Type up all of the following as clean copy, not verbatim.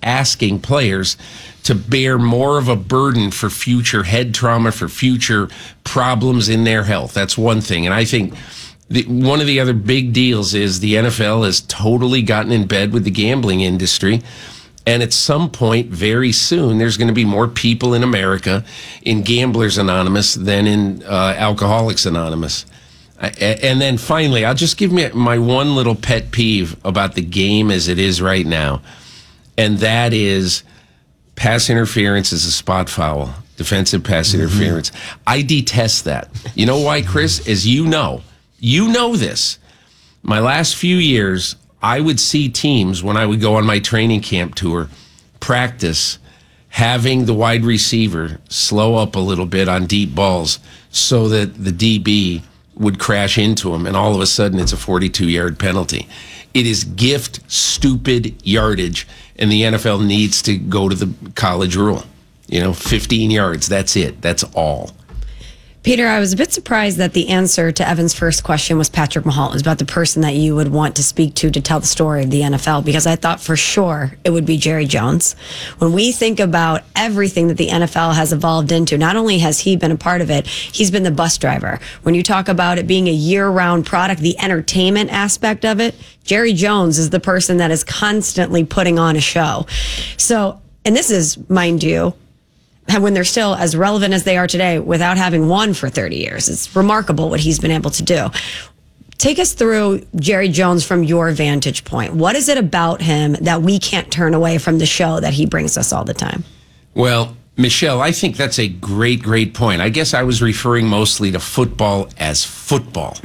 asking players to bear more of a burden for future head trauma, for future problems in their health. That's one thing. And I think one of the other big deals is the NFL has totally gotten in bed with the gambling industry. And at some point, very soon, there's going to be more people in America in Gamblers Anonymous than in Alcoholics Anonymous. And then finally, I'll just give me my one little pet peeve about the game as it is right now. And that is pass interference is a spot foul, defensive pass interference. I detest that. You know why, Chris? As you know this. My last few years, I would see teams when I would go on my training camp tour, practice, having the wide receiver slow up a little bit on deep balls so that the DB would crash into him, and all of a sudden it's a 42-yard penalty. It is gift stupid yardage, and the NFL needs to go to the college rule. 15 yards, that's it. That's all. Peter, I was a bit surprised that the answer to Evan's first question was Patrick Mahomes. It was about the person that you would want to speak to tell the story of the NFL, because I thought for sure it would be Jerry Jones. When we think about everything that the NFL has evolved into, not only has he been a part of it, he's been the bus driver. When you talk about it being a year-round product, the entertainment aspect of it, Jerry Jones is the person that is constantly putting on a show. So, and this is, mind you, when they're still as relevant as they are today without having won for 30 years. It's remarkable what he's been able to do. Take us through Jerry Jones from your vantage point. What is it about him that we can't turn away from the show that he brings us all the time? Well, Michelle, I think that's a great, great point. I guess I was referring mostly to football as football.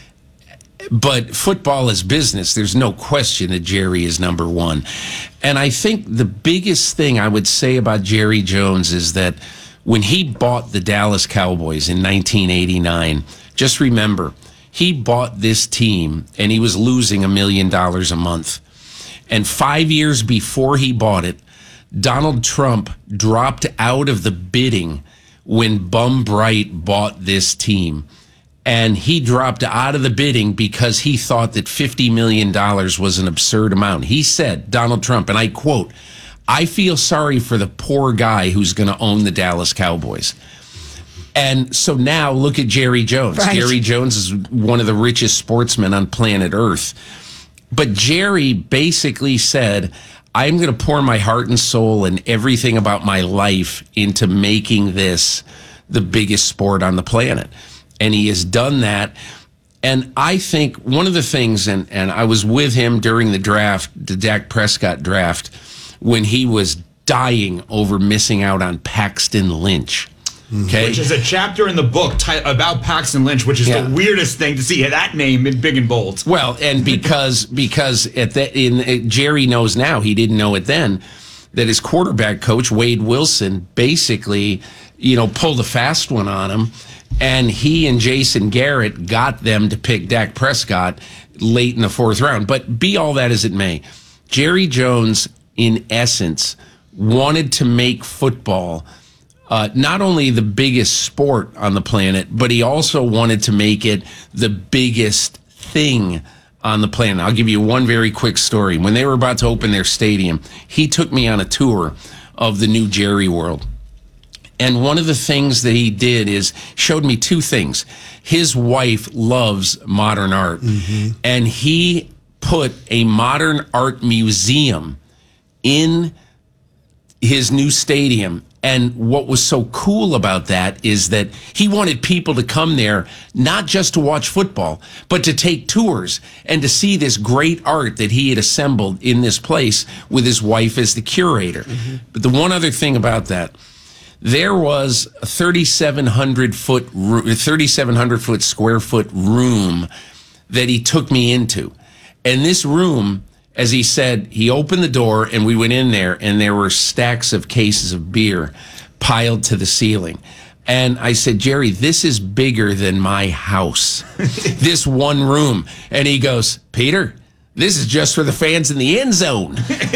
But football is business. There's no question that Jerry is number one. And I think the biggest thing I would say about Jerry Jones is that when he bought the Dallas Cowboys in 1989, just remember, he bought this team and he was losing $1 million a month. And 5 years before he bought it, Donald Trump dropped out of the bidding when Bum Bright bought this team. And he dropped out of the bidding because he thought that $50 million was an absurd amount. He said, Donald Trump, and I quote, "I feel sorry for the poor guy who's going to own the Dallas Cowboys." And so now look at Jerry Jones. Right. Jerry Jones is one of the richest sportsmen on planet Earth. But Jerry basically said, I'm going to pour my heart and soul and everything about my life into making this the biggest sport on the planet. And he has done that. And I think one of the things, and I was with him during the draft, the Dak Prescott draft, when he was dying over missing out on Paxton Lynch. Okay? Which is a chapter in the book about Paxton Lynch, which is the weirdest thing to see that name in big and bold. Well, and because Jerry knows now, he didn't know it then, that his quarterback coach, Wade Wilson, basically, pulled a fast one on him. And he and Jason Garrett got them to pick Dak Prescott late in the fourth round. But be all that as it may, Jerry Jones, in essence, wanted to make football not only the biggest sport on the planet, but he also wanted to make it the biggest thing on the planet. I'll give you one very quick story. When they were about to open their stadium, he took me on a tour of the new Jerry World. And one of the things that he did is showed me two things. His wife loves modern art, and he put a modern art museum in his new stadium. And what was so cool about that is that he wanted people to come there, not just to watch football, but to take tours and to see this great art that he had assembled in this place with his wife as the curator. But the one other thing about that, there was a 3,700 foot square foot room that he took me into. And this room, as he said, he opened the door and we went in there and there were stacks of cases of beer piled to the ceiling. And I said, Jerry, this is bigger than my house, this one room. And he goes, Peter, this is just for the fans in the end zone.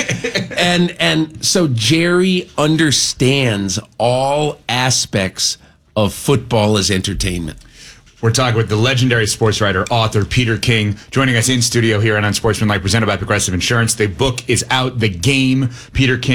And so Jerry understands all aspects of football as entertainment. We're talking with the legendary sports writer, author Peter King, joining us in studio here on Unsportsmanlike, presented by Progressive Insurance. The book is out, The Game. Peter King.